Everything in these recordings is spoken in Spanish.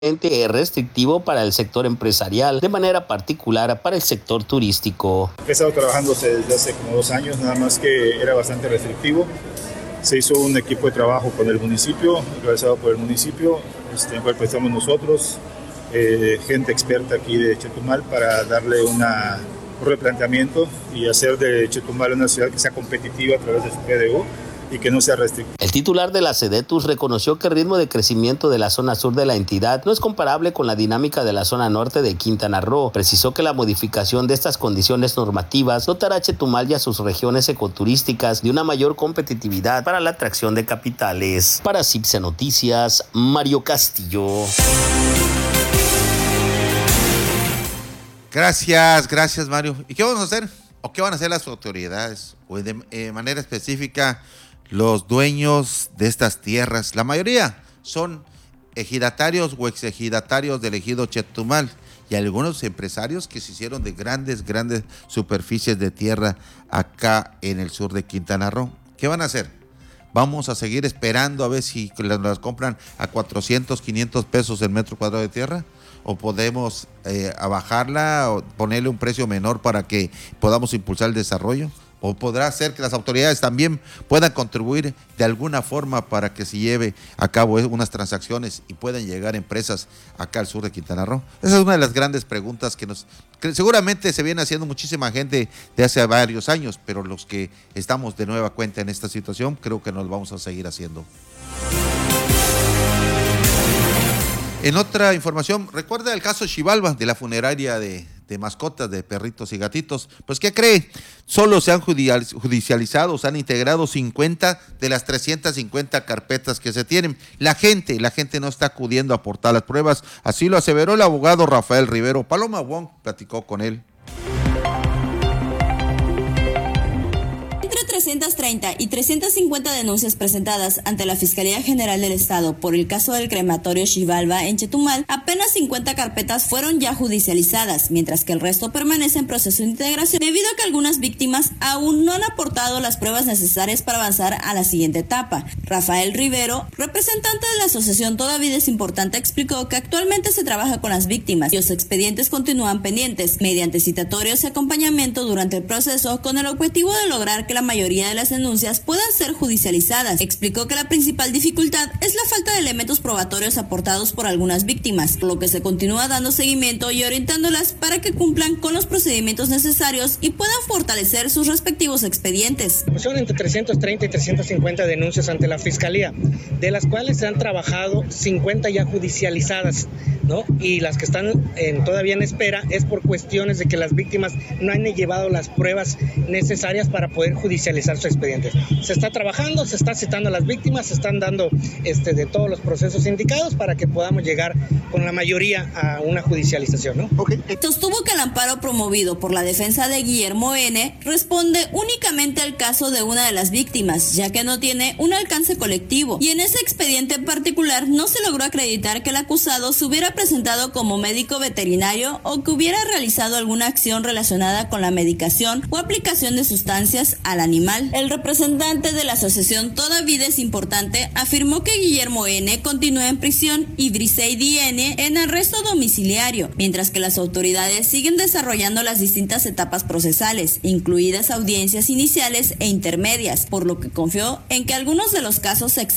restrictivo para el sector empresarial, de manera particular para el sector turístico. He estado trabajando desde hace como 2 años, nada más que era bastante restrictivo. Se hizo un equipo de trabajo con el municipio, realizado por el municipio, en el cual estamos nosotros, gente experta aquí de Chetumal, para darle un replanteamiento y hacer de Chetumal una ciudad que sea competitiva a través de su PDU y que no sea restrictiva. El titular de la SEDETUS reconoció que el ritmo de crecimiento de la zona sur de la entidad no es comparable con la dinámica de la zona norte de Quintana Roo. Precisó que la modificación de estas condiciones normativas dotará a Chetumal y a sus regiones ecoturísticas de una mayor competitividad para la atracción de capitales. Para CIPSE Noticias, Mario Castillo. Gracias Mario. ¿Y qué vamos a hacer? ¿O qué van a hacer las autoridades? O de manera específica, los dueños de estas tierras. La mayoría son ejidatarios o exejidatarios del ejido Chetumal y algunos empresarios que se hicieron de grandes superficies de tierra acá en el sur de Quintana Roo. ¿Qué van a hacer? Vamos a seguir esperando a ver si las compran a 400, 500 pesos el metro cuadrado de tierra, o podemos bajarla o ponerle un precio menor para que podamos impulsar el desarrollo, o podrá ser que las autoridades también puedan contribuir de alguna forma para que se lleve a cabo unas transacciones y puedan llegar empresas acá al sur de Quintana Roo. Esa es una de las grandes preguntas que seguramente se viene haciendo muchísima gente de hace varios años, pero los que estamos de nueva cuenta en esta situación, creo que nos vamos a seguir haciendo. En otra información, recuerda el caso Xibalba de la funeraria de mascotas, de perritos y gatitos. Pues, ¿qué cree? Solo se han judicializado, se han integrado 50 de las 350 carpetas que se tienen. La gente no está acudiendo a aportar las pruebas, así lo aseveró el abogado Rafael Rivero. Paloma Wong platicó con él. 330 y 350 denuncias presentadas ante la Fiscalía General del Estado por el caso del crematorio Xibalba en Chetumal, apenas 50 carpetas fueron ya judicializadas, mientras que el resto permanece en proceso de integración, debido a que algunas víctimas aún no han aportado las pruebas necesarias para avanzar a la siguiente etapa. Rafael Rivero, representante de la asociación Toda Vida es Importante, explicó que actualmente se trabaja con las víctimas y los expedientes continúan pendientes, mediante citatorios y acompañamiento durante el proceso, con el objetivo de lograr que la mayoría de las denuncias puedan ser judicializadas. Explicó que la principal dificultad es la falta de elementos probatorios aportados por algunas víctimas, por lo que se continúa dando seguimiento y orientándolas para que cumplan con los procedimientos necesarios y puedan fortalecer sus respectivos expedientes. Son entre 330 y 350 denuncias ante la Fiscalía, de las cuales se han trabajado 50 ya judicializadas, ¿no? Y las que están todavía en espera es por cuestiones de que las víctimas no han llevado las pruebas necesarias para poder judicializar sus expedientes. Se está trabajando, se está citando a las víctimas, se están dando de todos los procesos indicados para que podamos llegar con la mayoría a una judicialización, ¿no? Sostuvo que el amparo promovido por la defensa de Guillermo N. responde únicamente al caso de una de las víctimas, ya que no tiene un alcance colectivo, y en ese expediente en particular no se logró acreditar que el acusado se hubiera presentado como médico veterinario o que hubiera realizado alguna acción relacionada con la medicación o aplicación de sustancias al animal. El representante de la asociación Toda Vida es Importante afirmó que Guillermo N. continúa en prisión y Briseidi N. en arresto domiciliario, mientras que las autoridades siguen desarrollando las distintas etapas procesales, incluidas audiencias iniciales e intermedias, por lo que confió en que algunos de los casos se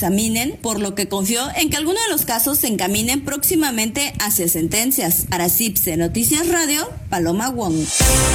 encaminen próximamente hacia sentencias. Para CIPSE Noticias Radio, Paloma Wong.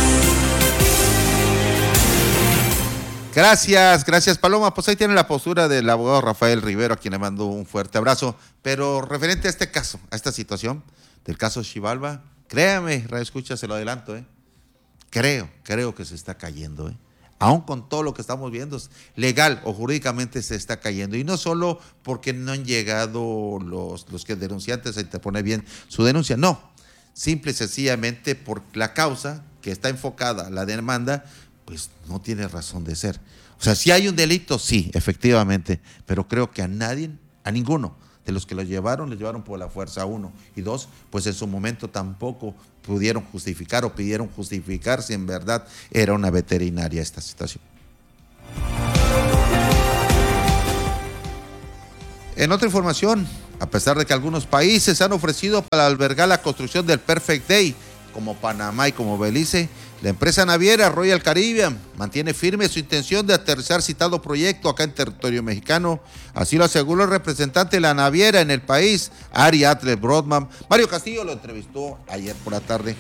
Gracias Paloma. Pues ahí tiene la postura del abogado Rafael Rivero, a quien le mando un fuerte abrazo. Pero referente a este caso, a esta situación del caso Xibalba, créame, Radio Escucha, se lo adelanto, creo que se está cayendo, aún con todo lo que estamos viendo, legal o jurídicamente se está cayendo, y no solo porque no han llegado los que denunciantes a interponer bien su denuncia, no, simple y sencillamente por la causa que está enfocada, la demanda, pues no tiene razón de ser. O sea, si hay un delito, sí, efectivamente, pero creo que a ninguno de los que los llevaron por la fuerza, 1, y 2, pues en su momento tampoco pudieron justificar o pidieron justificar si en verdad era una veterinaria esta situación. En otra información, A pesar de que algunos países han ofrecido para albergar la construcción del Perfect Day, como Panamá y como Belice, la empresa naviera Royal Caribbean mantiene firme su intención de aterrizar citado proyecto acá en territorio mexicano. Así lo aseguró el representante de la naviera en el país, Ari Adler Brodmann. Mario Castillo lo entrevistó ayer por la tarde.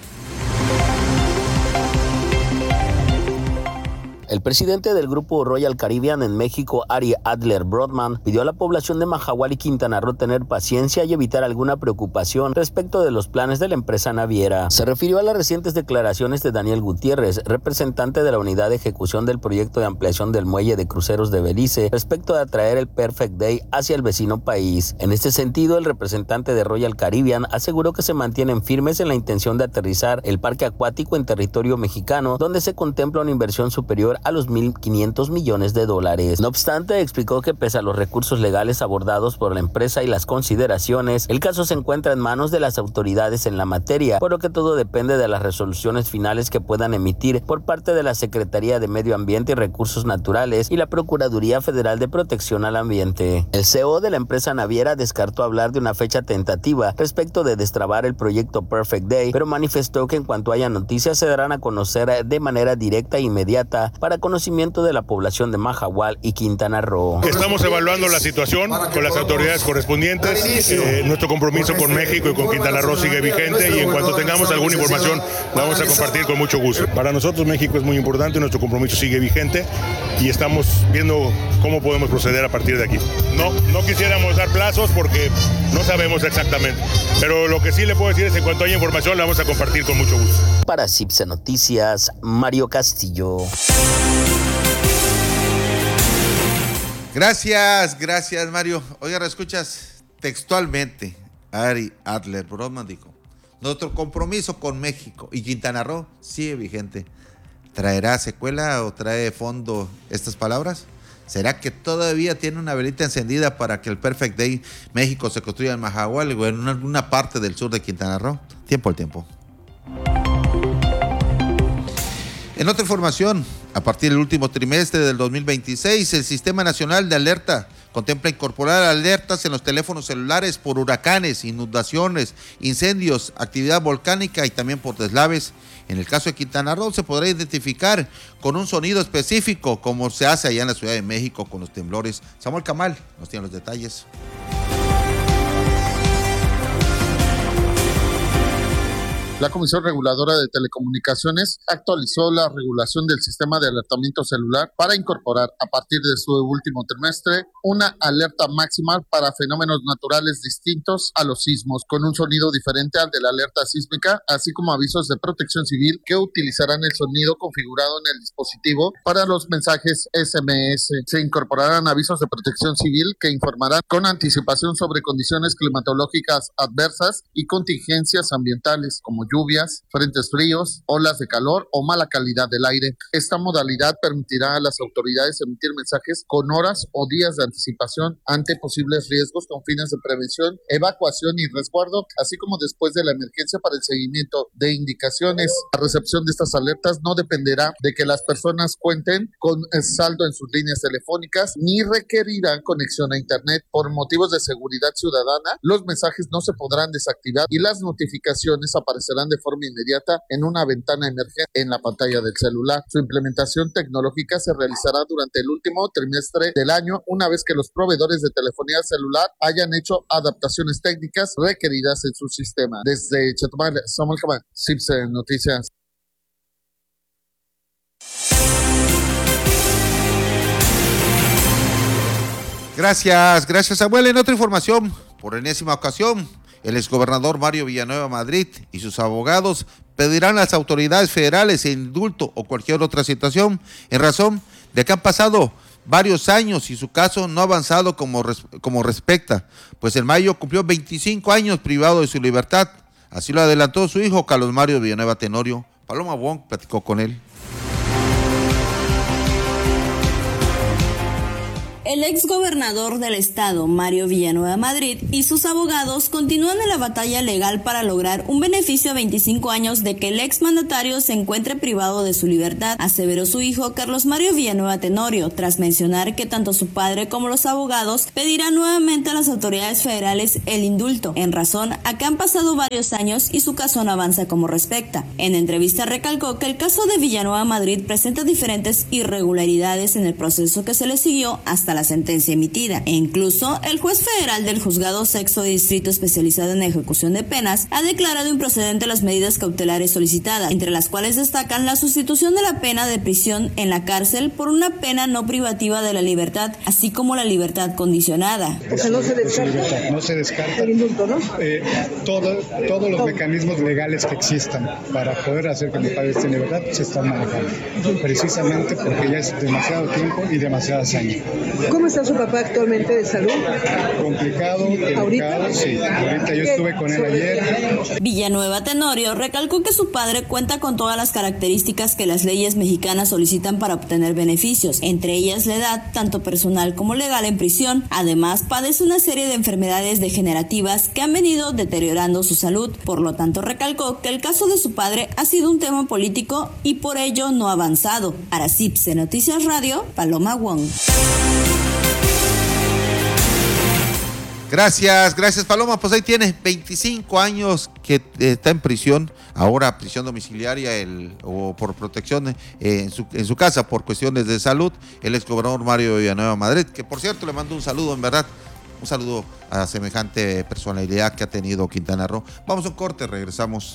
El presidente del grupo Royal Caribbean en México, Ari Adler Brodmann, pidió a la población de Mahahual y Quintana Roo tener paciencia y evitar alguna preocupación respecto de los planes de la empresa naviera. Se refirió a las recientes declaraciones de Daniel Gutiérrez, representante de la unidad de ejecución del proyecto de ampliación del muelle de cruceros de Belice, respecto de atraer el Perfect Day hacia el vecino país. En este sentido, el representante de Royal Caribbean aseguró que se mantienen firmes en la intención de aterrizar el parque acuático en territorio mexicano, donde se contempla una inversión superior a los 1.500 millones de dólares. No obstante, explicó que pese a los recursos legales abordados por la empresa y las consideraciones, el caso se encuentra en manos de las autoridades en la materia, por lo que todo depende de las resoluciones finales que puedan emitir por parte de la Secretaría de Medio Ambiente y Recursos Naturales y la Procuraduría Federal de Protección al Ambiente. El CEO de la empresa naviera descartó hablar de una fecha tentativa respecto de destrabar el proyecto Perfect Day, pero manifestó que en cuanto haya noticias se darán a conocer de manera directa e inmediata para conocimiento de la población de Mahahual y Quintana Roo. Estamos evaluando la situación con las autoridades correspondientes. Nuestro compromiso con México y con Quintana Roo sigue vigente y en cuanto tengamos alguna información la vamos a compartir con mucho gusto. Para nosotros México es muy importante, nuestro compromiso sigue vigente y estamos viendo cómo podemos proceder a partir de aquí. No quisiéramos dar plazos porque no sabemos exactamente, pero lo que sí le puedo decir es que en cuanto haya información la vamos a compartir con mucho gusto. Para CIPSE Noticias, Mario Castillo. Gracias Mario. Oiga, escuchas textualmente, Ari Adler Brodmann dijo: nuestro compromiso con México y Quintana Roo sigue vigente. ¿Traerá secuela o trae fondo estas palabras? ¿Será que todavía tiene una velita encendida para que el Perfect Day México se construya en Mahahual o en alguna parte del sur de Quintana Roo? Tiempo al tiempo. En otra información, a partir del último trimestre del 2026, el Sistema Nacional de Alerta contempla incorporar alertas en los teléfonos celulares por huracanes, inundaciones, incendios, actividad volcánica y también por deslaves. En el caso de Quintana Roo se podrá identificar con un sonido específico, como se hace allá en la Ciudad de México con los temblores. Samuel Camal nos tiene los detalles. La Comisión Reguladora de Telecomunicaciones actualizó la regulación del sistema de alertamiento celular para incorporar a partir de su último trimestre una alerta máxima para fenómenos naturales distintos a los sismos, con un sonido diferente al de la alerta sísmica, así como avisos de protección civil que utilizarán el sonido configurado en el dispositivo para los mensajes SMS. Se incorporarán avisos de protección civil que informarán con anticipación sobre condiciones climatológicas adversas y contingencias ambientales como lluvias, frentes fríos, olas de calor o mala calidad del aire. Esta modalidad permitirá a las autoridades emitir mensajes con horas o días de anticipación ante posibles riesgos con fines de prevención, evacuación y resguardo, así como después de la emergencia para el seguimiento de indicaciones. La recepción de estas alertas no dependerá de que las personas cuenten con saldo en sus líneas telefónicas ni requerirán conexión a internet. Por motivos de seguridad ciudadana, los mensajes no se podrán desactivar y las notificaciones aparecerán de forma inmediata en una ventana emergente en la pantalla del celular. Su implementación tecnológica se realizará durante el último trimestre del año, una vez que los proveedores de telefonía celular hayan hecho adaptaciones técnicas requeridas en su sistema. Desde Chetumal, Samuel Camal, CIPSE Noticias. Gracias Samuel. En otra información, por enésima ocasión, el exgobernador Mario Villanueva Madrid y sus abogados pedirán a las autoridades federales el indulto o cualquier otra situación en razón de que han pasado varios años y su caso no ha avanzado como respecta, pues en mayo cumplió 25 años privado de su libertad. Así lo adelantó su hijo Carlos Mario Villanueva Tenorio. Paloma Wong platicó con él. El exgobernador del estado, Mario Villanueva Madrid, y sus abogados continúan en la batalla legal para lograr un beneficio a 25 años de que el exmandatario se encuentre privado de su libertad, aseveró su hijo Carlos Mario Villanueva Tenorio, tras mencionar que tanto su padre como los abogados pedirán nuevamente a las autoridades federales el indulto, en razón a que han pasado varios años y su caso no avanza como respecta. En entrevista recalcó que el caso de Villanueva Madrid presenta diferentes irregularidades en el proceso que se le siguió hasta la sentencia emitida, e incluso el juez federal del Juzgado Sexto Distrito especializado en ejecución de penas ha declarado improcedente las medidas cautelares solicitadas, entre las cuales destacan la sustitución de la pena de prisión en la cárcel por una pena no privativa de la libertad, así como la libertad condicionada. O sea, no se descarta el indulto, ¿no? Todos los mecanismos legales que existan para poder hacer que mi padre esté en libertad se están manejando, precisamente porque ya es demasiado tiempo y demasiadas años. ¿Cómo está su papá actualmente de salud? Complicado, delicado, sí. Ahorita yo estuve con él ayer. Villanueva Tenorio recalcó que su padre cuenta con todas las características que las leyes mexicanas solicitan para obtener beneficios, entre ellas la edad, tanto personal como legal en prisión. Además, padece una serie de enfermedades degenerativas que han venido deteriorando su salud. Por lo tanto, recalcó que el caso de su padre ha sido un tema político y por ello no ha avanzado. Para CIPSE Noticias Radio, Paloma Wong. Gracias Paloma, pues ahí tiene 25 años que está en prisión, ahora prisión domiciliaria o por protección en su casa por cuestiones de salud, el exgobernador Mario Villanueva Madrid, que por cierto le mando un saludo, en verdad, un saludo a semejante personalidad que ha tenido Quintana Roo. Vamos a un corte, regresamos.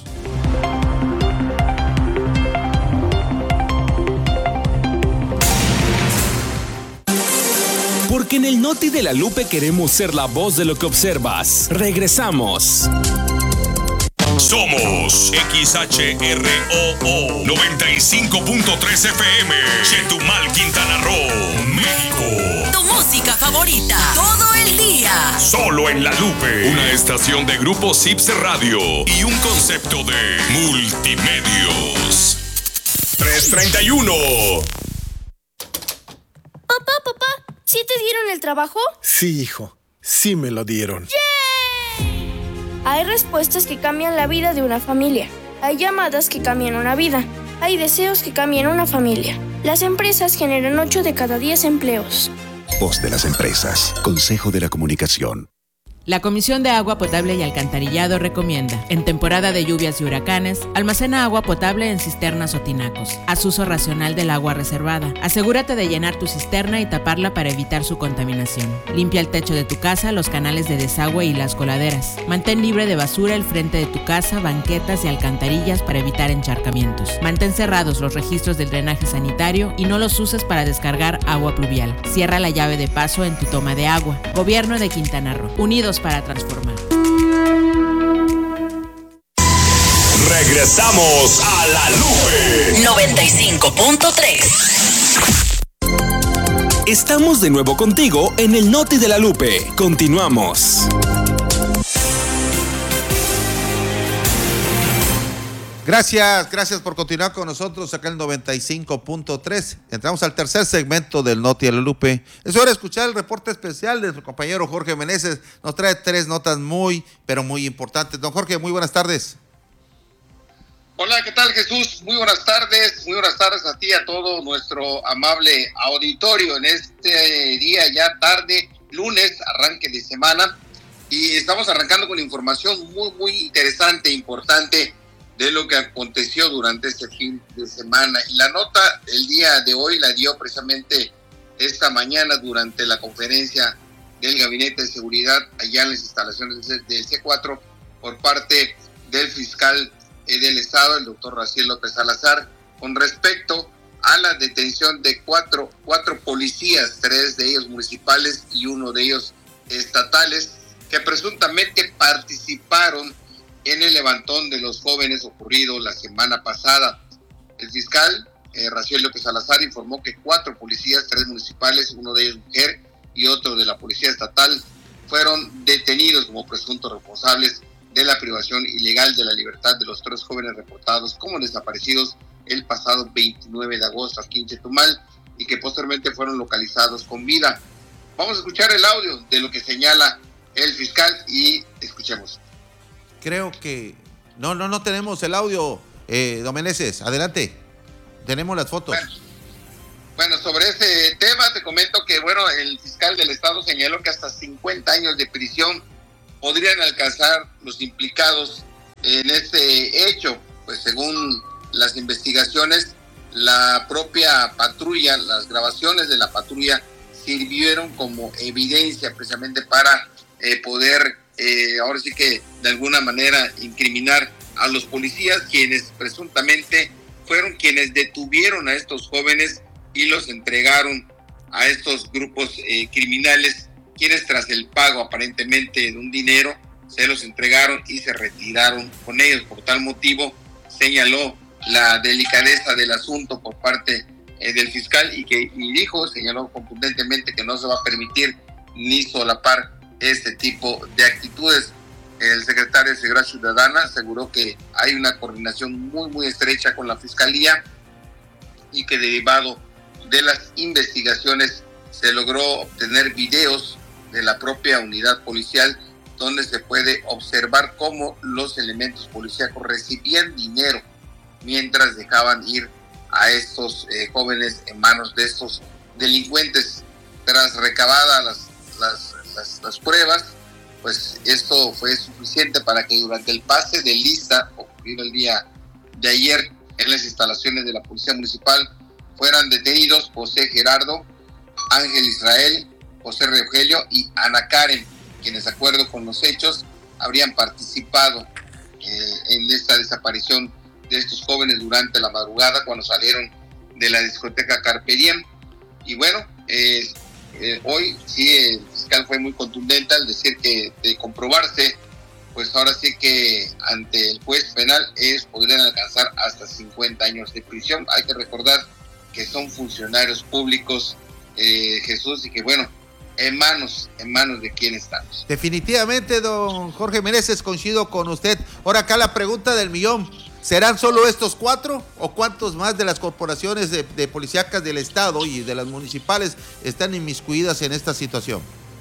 Porque en el Noti de la Lupe queremos ser la voz de lo que observas. Regresamos. Somos XHROO 95.3 FM, Chetumal, Quintana Roo, México. Tu música favorita, todo el día. Solo en La Lupe, una estación de Grupo CIPSE Radio y un concepto de multimedios. 331. Papá, ¿sí te dieron el trabajo? Sí, hijo, sí me lo dieron. ¡Yay! Hay respuestas que cambian la vida de una familia. Hay llamadas que cambian una vida. Hay deseos que cambian una familia. Las empresas generan 8 de cada 10 empleos. Voz de las empresas. Consejo de la Comunicación. La Comisión de Agua Potable y Alcantarillado recomienda, en temporada de lluvias y huracanes, almacena agua potable en cisternas o tinacos. Haz uso racional del agua reservada. Asegúrate de llenar tu cisterna y taparla para evitar su contaminación. Limpia el techo de tu casa, los canales de desagüe y las coladeras. Mantén libre de basura el frente de tu casa, banquetas y alcantarillas para evitar encharcamientos. Mantén cerrados los registros del drenaje sanitario y no los uses para descargar agua pluvial. Cierra la llave de paso en tu toma de agua. Gobierno de Quintana Roo. Unidos para transformar. Regresamos a La Lupe 95.3. Estamos de nuevo contigo en el Noti de la Lupe. Continuamos. Gracias por continuar con nosotros acá en el 95.3. Entramos al tercer segmento del Noti de la Lupe. Es hora de escuchar el reporte especial de nuestro compañero Jorge Meneses. Nos trae 3 notas muy importantes. Don Jorge, muy buenas tardes. Hola, ¿qué tal, Jesús? Muy buenas tardes a ti, a todo nuestro amable auditorio en este día ya tarde, lunes, arranque de semana, y estamos arrancando con información muy interesante, importante de lo que aconteció durante este fin de semana. Y la nota del día de hoy la dio precisamente esta mañana durante la conferencia del Gabinete de Seguridad allá en las instalaciones del C4 por parte del fiscal del Estado, el doctor Raciel López Salazar, con respecto a la detención de cuatro policías, 3 de ellos municipales y 1 de ellos estatales, que presuntamente participaron en el levantón de los jóvenes ocurrido la semana pasada. El fiscal Raciel López Salazar informó que 4 policías, 3 municipales, 1 de ellos mujer y otro de la policía estatal, fueron detenidos como presuntos responsables de la privación ilegal de la libertad de los 3 jóvenes reportados como desaparecidos el pasado 29 de agosto aquí en Chetumal y que posteriormente fueron localizados con vida. Vamos a escuchar el audio de lo que señala el fiscal y escuchemos. Creo que no tenemos el audio, don Meneses, adelante, tenemos las fotos. Bueno, sobre ese tema te comento que, bueno, el fiscal del estado señaló que hasta 50 años de prisión podrían alcanzar los implicados en este hecho. Pues según las investigaciones, la propia patrulla, las grabaciones de la patrulla sirvieron como evidencia precisamente para poder, ahora sí que de alguna manera incriminar a los policías, quienes presuntamente fueron quienes detuvieron a estos jóvenes y los entregaron a estos grupos criminales, quienes tras el pago aparentemente de un dinero se los entregaron y se retiraron con ellos. Por tal motivo señaló la delicadeza del asunto por parte del fiscal señaló contundentemente que no se va a permitir ni solapar este tipo de actitudes. El secretario de Seguridad Ciudadana aseguró que hay una coordinación muy estrecha con la Fiscalía y que derivado de las investigaciones se logró obtener videos de la propia unidad policial donde se puede observar cómo los elementos policíacos recibían dinero mientras dejaban ir a estos jóvenes en manos de estos delincuentes. Tras recabadas las pruebas, pues esto fue suficiente para que durante el pase de lista ocurrido el día de ayer en las instalaciones de la Policía Municipal fueran detenidos José Gerardo, Ángel Israel, José Rogelio y Ana Karen, quienes de acuerdo con los hechos habrían participado en esta desaparición de estos jóvenes durante la madrugada cuando salieron de la discoteca Carpe Diem. Y bueno, hoy sí el fiscal fue muy contundente al decir que de comprobarse, pues ahora sí que ante el juez penal podrían alcanzar hasta 50 años de prisión. Hay que recordar que son funcionarios públicos, Jesús, y que bueno, en manos de quién estamos. Definitivamente, don Jorge Meneses, coincido con usted. Ahora acá la pregunta del millón: ¿serán solo estos 4 o cuántos más de las corporaciones de policíacas del estado y de las municipales están inmiscuidas en esta situación?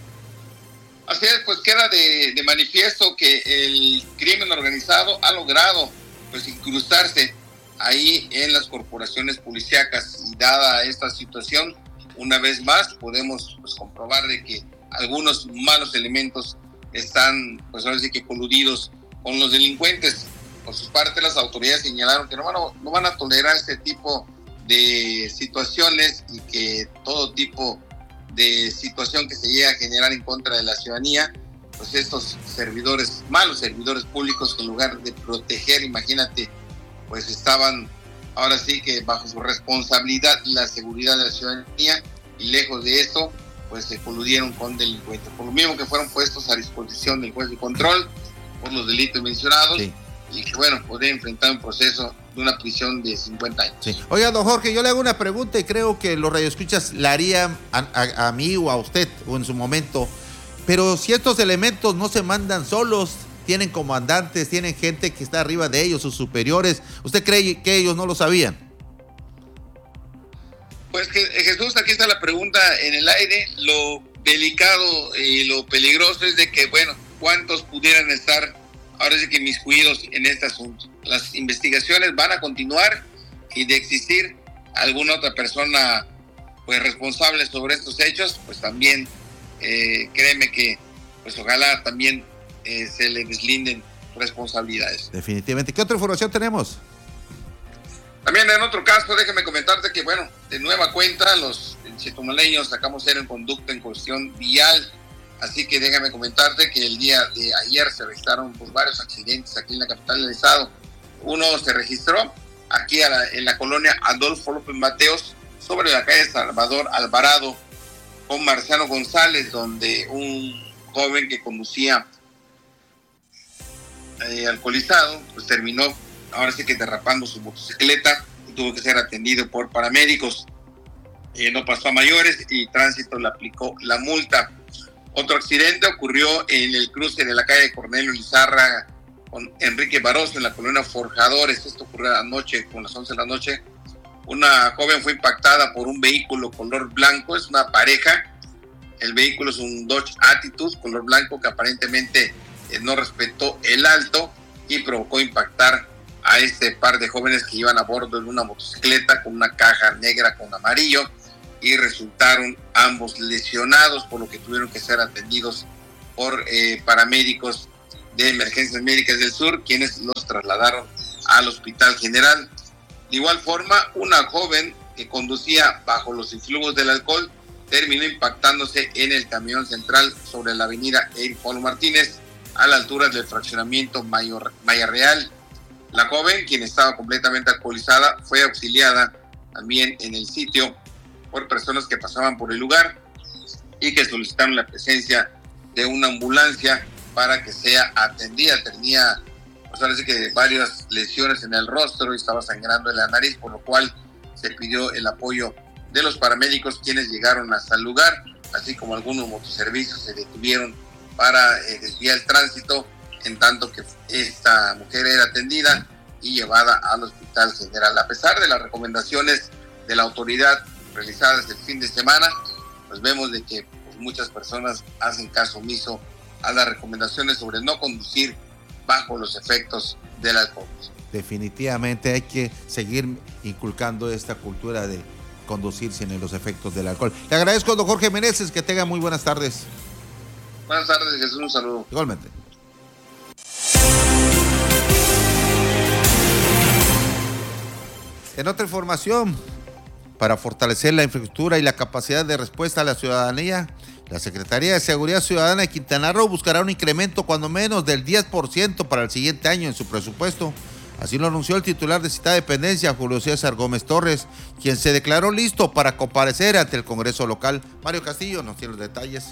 Así es, pues queda de manifiesto que el crimen organizado ha logrado pues incrustarse ahí en las corporaciones policíacas, y dada esta situación, una vez más podemos pues comprobar de que algunos malos elementos están pues ahora sí que coludidos con los delincuentes. Por su parte, las autoridades señalaron que no van a tolerar este tipo de situaciones y que todo tipo de situación que se llegue a generar en contra de la ciudadanía, pues estos malos servidores públicos, que en lugar de proteger, imagínate, pues estaban ahora sí que bajo su responsabilidad la seguridad de la ciudadanía, y lejos de eso, pues se coludieron con delincuentes. Por lo mismo que fueron puestos a disposición del juez de control por los delitos mencionados, sí, y que bueno, podría enfrentar un proceso de una prisión de 50 años. Sí. Oiga, don Jorge, yo le hago una pregunta y creo que los radioescuchas la harían a mí o a usted o en su momento, pero si estos elementos no se mandan solos, tienen comandantes, tienen gente que está arriba de ellos, sus superiores, ¿usted cree que ellos no lo sabían? Pues Jesús, aquí está la pregunta en el aire. Lo delicado y lo peligroso es de que, bueno, ¿cuántos pudieran estar ahora sí que inmiscuidos en este asunto? Las investigaciones van a continuar, y de existir alguna otra persona pues responsable sobre estos hechos, pues también créeme que pues ojalá también se le deslinden responsabilidades. Definitivamente. ¿Qué otra información tenemos? También en otro caso, déjame comentarte que, bueno, de nueva cuenta, los chetumaleños sacamos cero en conducta en cuestión vial, así que déjame comentarte que el día de ayer se registraron pues varios accidentes aquí en la capital del estado. Uno se registró aquí en la colonia Adolfo López Mateos, sobre la calle Salvador Alvarado, con Marciano González, donde un joven que conducía alcoholizado, pues terminó ahora sí que derrapando su motocicleta y tuvo que ser atendido por paramédicos. No pasó a mayores y tránsito le aplicó la multa. Otro accidente ocurrió en el cruce de la calle Cornelio Lizarra con Enrique Baroso en la colonia Forjadores. Esto ocurrió anoche, con las 11 de la noche. Una joven fue impactada por un vehículo color blanco, es una pareja, El vehículo es un Dodge Attitude color blanco que aparentemente no respetó el alto y provocó impactar a este par de jóvenes que iban a bordo de una motocicleta con una caja negra con amarillo, y resultaron ambos lesionados, por lo que tuvieron que ser atendidos por paramédicos de Emergencias Médicas del Sur, quienes los trasladaron al Hospital General. De igual forma, una joven que conducía bajo los influjos del alcohol terminó impactándose en el camión central sobre la avenida Eir Polo Martínez, a la altura del fraccionamiento Maya Real. La joven, quien estaba completamente alcoholizada, fue auxiliada también en el sitio por personas que pasaban por el lugar y que solicitaron la presencia de una ambulancia para que sea atendida. Tenía, pues parece que varias lesiones en el rostro y estaba sangrando en la nariz, por lo cual se pidió el apoyo de los paramédicos, quienes llegaron hasta el lugar, así como algunos motoservicios se detuvieron para desviar el tránsito, en tanto que esta mujer era atendida y llevada al Hospital General. A pesar de las recomendaciones de la autoridad realizadas el fin de semana, pues vemos de que pues, muchas personas hacen caso omiso a las recomendaciones sobre no conducir bajo los efectos del alcohol. Definitivamente hay que seguir inculcando esta cultura de conducir sin los efectos del alcohol. Le agradezco, don Jorge Meneses, que tenga muy buenas tardes. Buenas tardes, Jesús, un saludo. Igualmente. En otra información, para fortalecer la infraestructura y la capacidad de respuesta a la ciudadanía, la Secretaría de Seguridad Ciudadana de Quintana Roo buscará un incremento cuando menos del 10% para el siguiente año en su presupuesto. Así lo anunció el titular de citada dependencia, Julio César Gómez Torres, quien se declaró listo para comparecer ante el Congreso local. Mario Castillo nos tiene los detalles.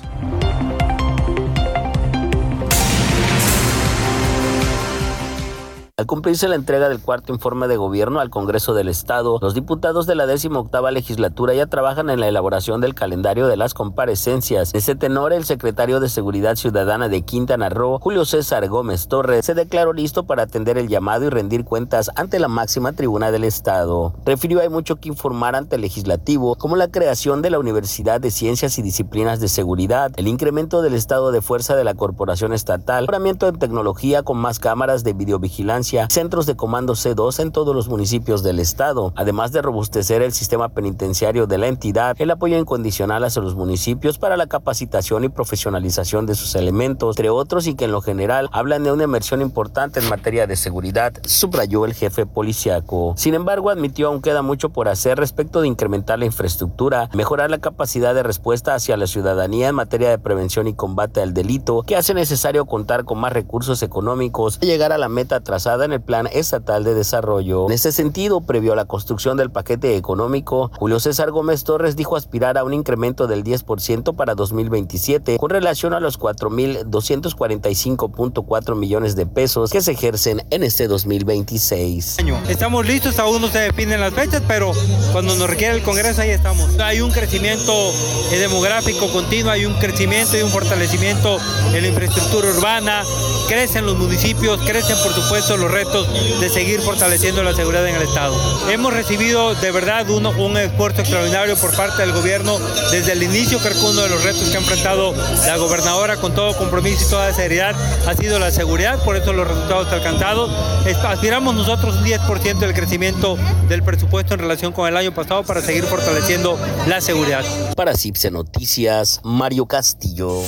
Al cumplirse la entrega del cuarto informe de gobierno al Congreso del Estado, los diputados de la 18ª legislatura ya trabajan en la elaboración del calendario de las comparecencias. En ese tenor, el secretario de Seguridad Ciudadana de Quintana Roo, Julio César Gómez Torres, se declaró listo para atender el llamado y rendir cuentas ante la máxima tribuna del Estado. Refirió: hay mucho que informar ante el legislativo, como la creación de la Universidad de Ciencias y Disciplinas de Seguridad, el incremento del estado de fuerza de la corporación estatal, mejoramiento en tecnología con más cámaras de videovigilancia, centros de comando C2 en todos los municipios del estado, además de robustecer el sistema penitenciario de la entidad, el apoyo incondicional hacia los municipios para la capacitación y profesionalización de sus elementos, entre otros, y que en lo general hablan de una inversión importante en materia de seguridad, subrayó el jefe policiaco. Sin embargo, admitió aún queda mucho por hacer respecto de incrementar la infraestructura, mejorar la capacidad de respuesta hacia la ciudadanía en materia de prevención y combate al delito, que hace necesario contar con más recursos económicos y llegar a la meta trazada en el Plan Estatal de Desarrollo. En ese sentido, previo a la construcción del paquete económico, Julio César Gómez Torres dijo aspirar a un incremento del 10% para 2027 con relación a los 4,245.4 millones de pesos que se ejercen en este 2026. Estamos listos, aún no se definen las fechas, pero cuando nos requiere el Congreso ahí estamos. Hay un crecimiento demográfico continuo, hay un crecimiento y un fortalecimiento en la infraestructura urbana, crecen los municipios, crecen por supuesto los retos de seguir fortaleciendo la seguridad en el Estado. Hemos recibido de verdad un esfuerzo extraordinario por parte del gobierno desde el inicio. Creo que uno de los retos que ha enfrentado la gobernadora con todo compromiso y toda seriedad ha sido la seguridad, por eso los resultados alcanzados. Aspiramos nosotros un 10% del crecimiento del presupuesto en relación con el año pasado para seguir fortaleciendo la seguridad. Para CIPSE Noticias, Mario Castillo.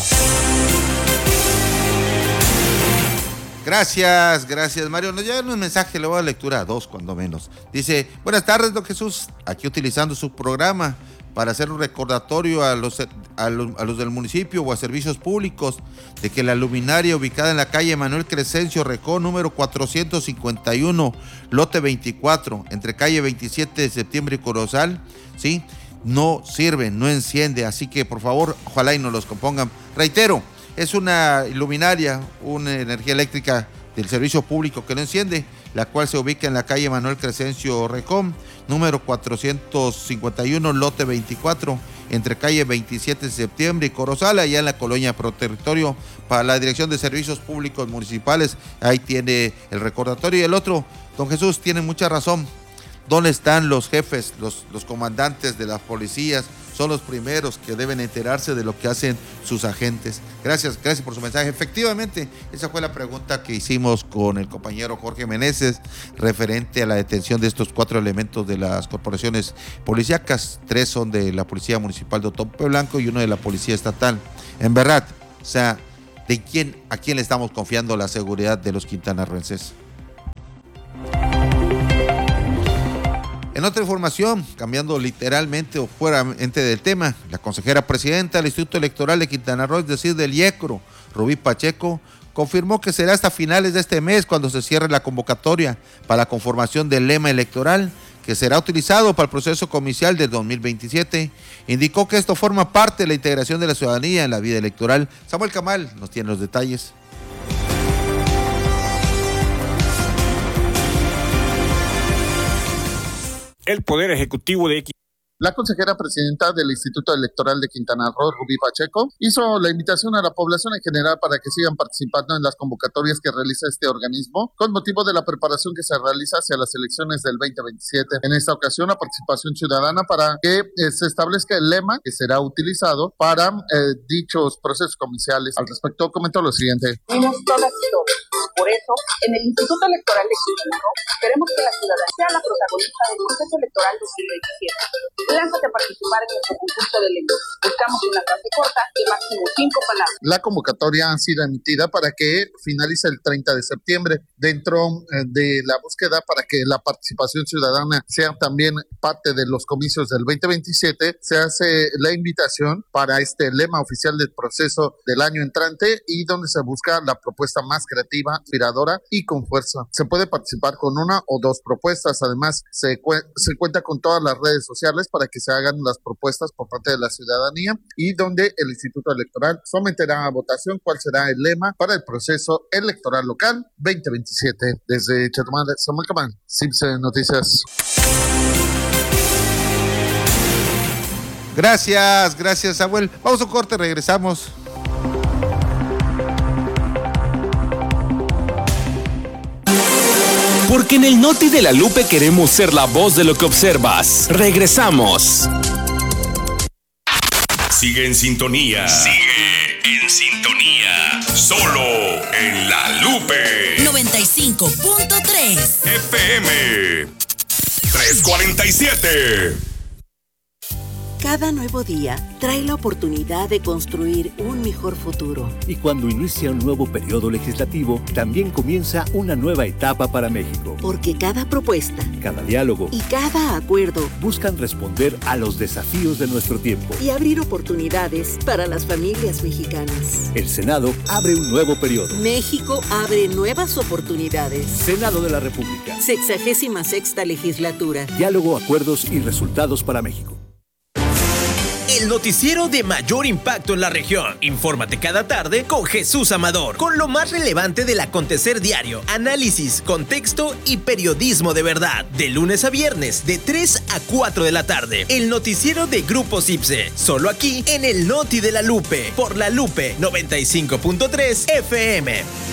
Gracias Mario. Nos llegan un mensaje, le voy a dar lectura a 2 cuando menos. Dice: buenas tardes, don Jesús, aquí utilizando su programa para hacer un recordatorio a los del municipio o a servicios públicos de que la luminaria ubicada en la calle Manuel Crescencio Recón, número 451, lote 24, entre calle 27 de septiembre y Corozal, ¿sí?, no sirve, no enciende, así que por favor, ojalá y nos los compongan. Reitero, es una luminaria, una energía eléctrica del servicio público que no enciende, la cual se ubica en la calle Manuel Crescencio Recón, número 451, lote 24, entre calle 27 de septiembre y Corozal, allá en la colonia Pro Territorio. Para la Dirección de Servicios Públicos Municipales, ahí tiene el recordatorio. Y el otro, don Jesús, tiene mucha razón. ¿Dónde están los jefes, los comandantes de las policías? Son los primeros que deben enterarse de lo que hacen sus agentes. Gracias por su mensaje. Efectivamente, esa fue la pregunta que hicimos con el compañero Jorge Meneses referente a la detención de estos 4 elementos de las corporaciones policíacas. 3 son de la Policía Municipal de Otompe Blanco y 1 de la Policía Estatal. En verdad, o sea, ¿a quién le estamos confiando la seguridad de los quintanarroenses? En otra información, cambiando literalmente o fueramente del tema, la consejera presidenta del Instituto Electoral de Quintana Roo, es decir, del IECRO, Rubí Pacheco, confirmó que será hasta finales de este mes cuando se cierre la convocatoria para la conformación del lema electoral que será utilizado para el proceso comicial del 2027. Indicó que esto forma parte de la integración de la ciudadanía en la vida electoral. Samuel Camal nos tiene los detalles. El Poder Ejecutivo de La consejera presidenta del Instituto Electoral de Quintana Roo, Rubí Pacheco, hizo la invitación a la población en general para que sigan participando en las convocatorias que realiza este organismo con motivo de la preparación que se realiza hacia las elecciones del 2027. En esta ocasión, la participación ciudadana para que se establezca el lema que será utilizado para dichos procesos comiciales. Al respecto, comentó lo siguiente. Tenemos todas las historias. Por eso, en el Instituto Electoral de Quintana Roo, queremos que la ciudadanía sea la protagonista del proceso electoral 2027. Lánzate a participar en nuestro concurso de lengua. Buscamos una frase corta de máximo 5 palabras. La convocatoria ha sido emitida para que finalice el 30 de septiembre. Dentro de la búsqueda para que la participación ciudadana sea también parte de los comicios del 2027, se hace la invitación para este lema oficial del proceso del año entrante y donde se busca la propuesta más creativa, inspiradora y con fuerza. Se puede participar con 1 o 2 propuestas. Además, se cuenta con todas las redes sociales para que se hagan las propuestas por parte de la ciudadanía y donde el Instituto Electoral someterá a votación cuál será el lema para el proceso electoral local 2027. Desde Chetumal, Samuel Camán, CIPSE Noticias. Gracias Samuel. Vamos a un corte, regresamos. Porque en el Noti de la Lupe queremos ser la voz de lo que observas. Regresamos. Sigue en sintonía. Solo en la Lupe 95.3 FM 347. Cada nuevo día trae la oportunidad de construir un mejor futuro. Y cuando inicia un nuevo periodo legislativo, también comienza una nueva etapa para México. Porque cada propuesta, cada diálogo y cada acuerdo buscan responder a los desafíos de nuestro tiempo y abrir oportunidades para las familias mexicanas. El Senado abre un nuevo periodo. México abre nuevas oportunidades. Senado de la República. 66ª legislatura. Diálogo, acuerdos y resultados para México. El noticiero de mayor impacto en la región. Infórmate cada tarde con Jesús Amador, con lo más relevante del acontecer diario, análisis, contexto y periodismo de verdad. De lunes a viernes, de 3 a 4 de la tarde. El noticiero de Grupo CIPSE, solo aquí en el Noti de la Lupe, por la Lupe 95.3 FM.